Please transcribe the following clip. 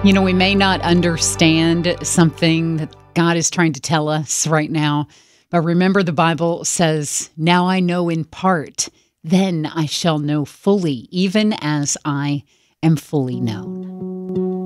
We may not understand something that God is trying to tell us right now, but remember the Bible says, "Now I know in part, then I shall know fully, even as I am fully known."